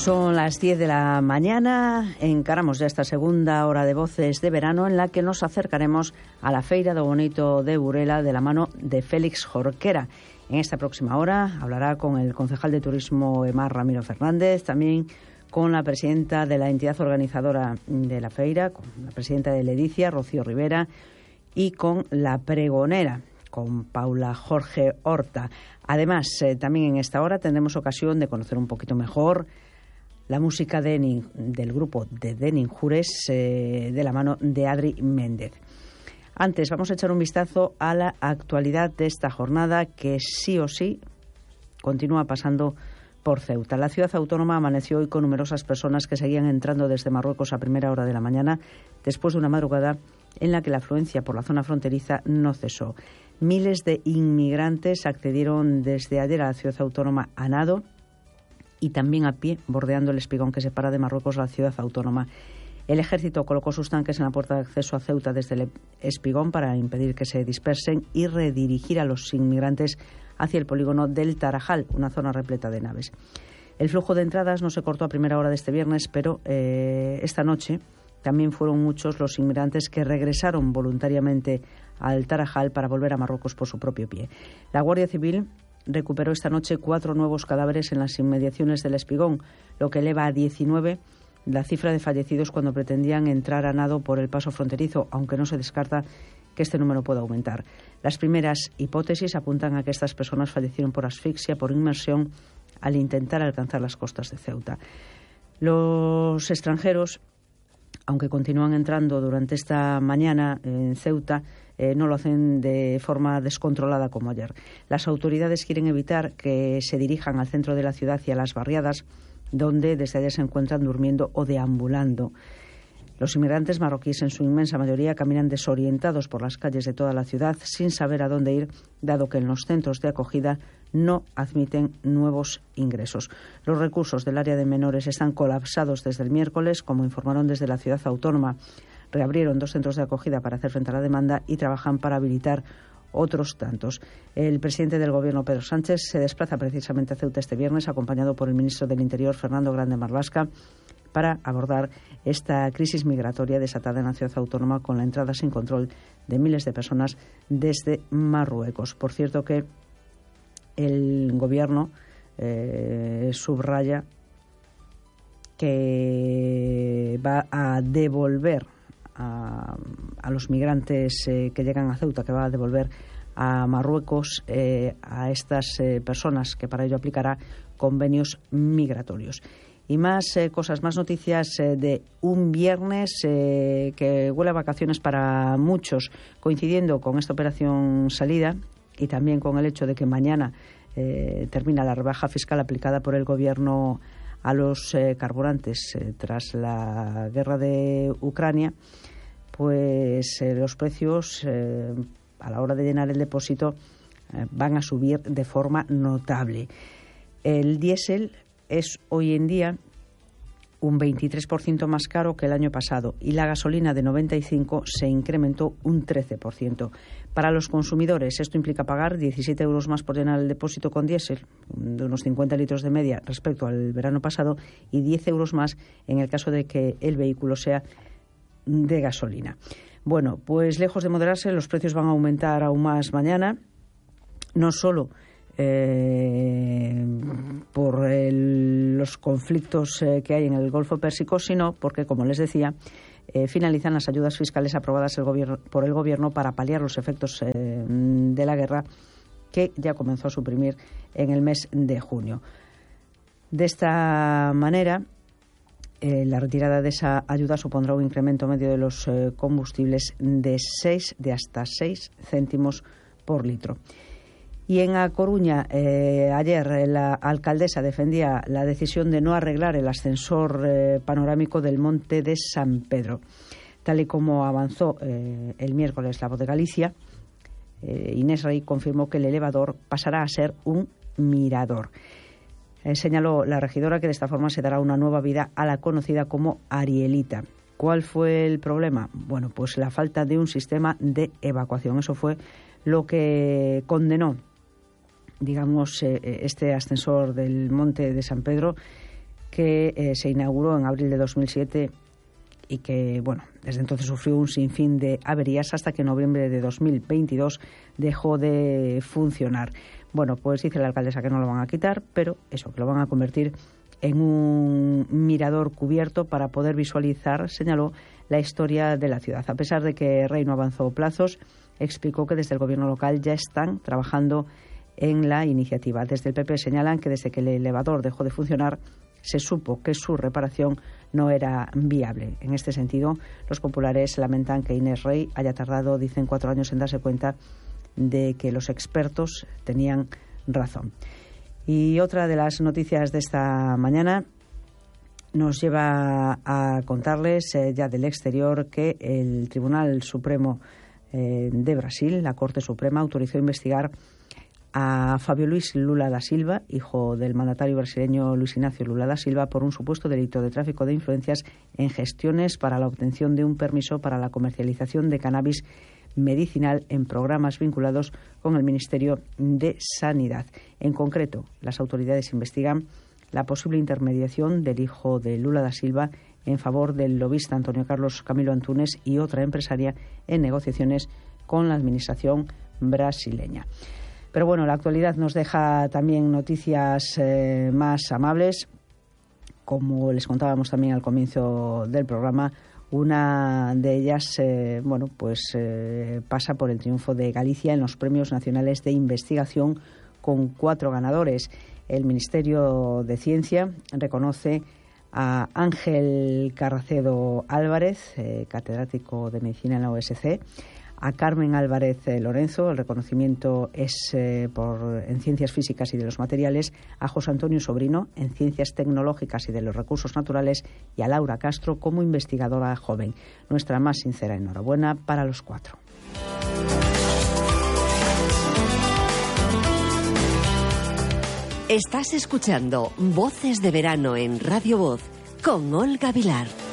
Son las 10 de la mañana, encaramos ya esta segunda hora de Voces de Verano en la que nos acercaremos a la Feira do Bonito de Burela de la mano de Félix Jorquera. En esta próxima hora hablará con el concejal de Turismo Emar Ramiro Fernández, también con la presidenta de la entidad organizadora de la feira, con la presidenta de Ledicia, Rocío Rivera, y con la pregonera, con Paula Jorge Horta. Además, también en esta hora tendremos ocasión de conocer un poquito mejor la música del grupo de Denin Jures, de la mano de Adri Méndez. Antes, vamos a echar un vistazo a la actualidad de esta jornada que sí o sí continúa pasando por Ceuta. La ciudad autónoma amaneció hoy con numerosas personas que seguían entrando desde Marruecos a primera hora de la mañana, después de una madrugada en la que la afluencia por la zona fronteriza no cesó. Miles de inmigrantes accedieron desde ayer a la ciudad autónoma a nado y también a pie, bordeando el espigón que separa de Marruecos la ciudad autónoma. El ejército colocó sus tanques en la puerta de acceso a Ceuta desde el espigón para impedir que se dispersen y redirigir a los inmigrantes hacia el polígono del Tarajal, una zona repleta de naves. El flujo de entradas no se cortó a primera hora de este viernes, pero esta noche también fueron muchos los inmigrantes que regresaron voluntariamente al Tarajal para volver a Marruecos por su propio pie. La Guardia Civil recuperó esta noche 4 nuevos cadáveres en las inmediaciones del espigón, lo que eleva a 19 la cifra de fallecidos cuando pretendían entrar a nado por el paso fronterizo, aunque no se descarta que este número pueda aumentar. Las primeras hipótesis apuntan a que estas personas fallecieron por asfixia, por inmersión, al intentar alcanzar las costas de Ceuta. Los extranjeros, aunque continúan entrando durante esta mañana en Ceuta, no lo hacen de forma descontrolada como ayer. Las autoridades quieren evitar que se dirijan al centro de la ciudad y a las barriadas, donde desde ayer se encuentran durmiendo o deambulando. Los inmigrantes marroquíes, en su inmensa mayoría, caminan desorientados por las calles de toda la ciudad sin saber a dónde ir, dado que en los centros de acogida no admiten nuevos ingresos. Los recursos del área de menores están colapsados desde el miércoles, como informaron desde la ciudad autónoma. Reabrieron 2 centros de acogida para hacer frente a la demanda y trabajan para habilitar otros tantos. El presidente del Gobierno, Pedro Sánchez, se desplaza precisamente a Ceuta este viernes, acompañado por el ministro del Interior, Fernando Grande Marlasca, para abordar esta crisis migratoria desatada en la ciudad autónoma con la entrada sin control de miles de personas desde Marruecos. Por cierto que el Gobierno subraya que va a devolver a los migrantes que llegan a Ceuta, que va a devolver a Marruecos a estas personas, que para ello aplicará convenios migratorios. Y más cosas, más noticias de un viernes que huele a vacaciones para muchos, coincidiendo con esta operación salida y también con el hecho de que mañana termina la rebaja fiscal aplicada por el Gobierno a los carburantes tras la guerra de Ucrania. Pues los precios a la hora de llenar el depósito van a subir de forma notable. El diésel es hoy en día un 23% más caro que el año pasado y la gasolina de 95 se incrementó un 13%. Para los consumidores esto implica pagar 17 euros más por llenar el depósito con diésel, de unos 50 litros de media respecto al verano pasado, y 10 euros más en el caso de que el vehículo sea de gasolina. Bueno, pues lejos de moderarse, los precios van a aumentar aún más mañana, no solo por los conflictos que hay en el Golfo Pérsico, sino porque, como les decía, finalizan las ayudas fiscales aprobadas por el Gobierno para paliar los efectos de la guerra, que ya comenzó a suprimir en el mes de junio. De esta manera, la retirada de esa ayuda supondrá un incremento medio de los combustibles de hasta 6 céntimos por litro. Y en A Coruña, ayer la alcaldesa defendía la decisión de no arreglar el ascensor panorámico del Monte de San Pedro. Tal y como avanzó el miércoles La Voz de Galicia, Inés Rey confirmó que el elevador pasará a ser un mirador. Señaló la regidora que de esta forma se dará una nueva vida a la conocida como Arielita. ¿Cuál fue el problema? Bueno, pues la falta de un sistema de evacuación. Eso fue lo que condenó, digamos, este ascensor del Monte de San Pedro, que se inauguró en abril de 2007 y que, bueno, desde entonces sufrió un sinfín de averías hasta que en noviembre de 2022 dejó de funcionar. Bueno, pues dice la alcaldesa que no lo van a quitar, pero eso, que lo van a convertir en un mirador cubierto para poder visualizar, señaló, la historia de la ciudad. A pesar de que Rey no avanzó plazos, explicó que desde el gobierno local ya están trabajando en la iniciativa. Desde el PP señalan que desde que el elevador dejó de funcionar se supo que su reparación no era viable. En este sentido, los populares lamentan que Inés Rey haya tardado, dicen, 4 años en darse cuenta de que los expertos tenían razón. Y otra de las noticias de esta mañana nos lleva a contarles ya del exterior que el Tribunal Supremo de Brasil, la Corte Suprema, autorizó investigar a Fabio Luis Lula da Silva, hijo del mandatario brasileño Luis Ignacio Lula da Silva, por un supuesto delito de tráfico de influencias en gestiones para la obtención de un permiso para la comercialización de cannabis medicinal en programas vinculados con el Ministerio de Sanidad. En concreto, las autoridades investigan la posible intermediación del hijo de Lula da Silva en favor del lobista Antonio Carlos Camilo Antunes y otra empresaria en negociaciones con la administración brasileña. Pero bueno, la actualidad nos deja también noticias más amables. Como les contábamos también al comienzo del programa, una de ellas pasa por el triunfo de Galicia en los Premios Nacionales de Investigación con 4 ganadores. El Ministerio de Ciencia reconoce a Ángel Carracedo Álvarez, catedrático de Medicina en la USC, a Carmen Álvarez Lorenzo, el reconocimiento es en Ciencias Físicas y de los Materiales, a José Antonio Sobrino en Ciencias Tecnológicas y de los Recursos Naturales y a Laura Castro como investigadora joven. Nuestra más sincera enhorabuena para los 4. Estás escuchando Voces de Verano en Radio Voz con Olga Vilar.